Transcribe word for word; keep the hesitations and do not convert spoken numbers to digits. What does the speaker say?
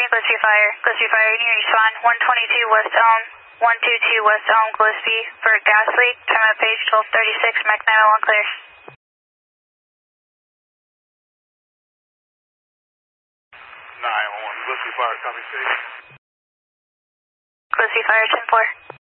morning, Gillespie Fire. Gillespie Fire, you need to respond. one twenty-two West Elm, one twenty-two West Elm, Gillespie, for a gas leak. Time at page twelve thirty-six, Mach nine oh one clear. nine one one, Gillespie Fire, copy six. Gillespie Fire, ten four.